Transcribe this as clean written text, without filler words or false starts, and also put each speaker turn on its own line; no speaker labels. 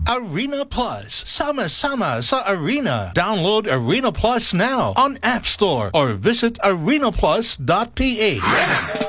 Arena Plus. Sama-sama sa Arena. Download Arena Plus now on App Store or visit arenaplus.ph.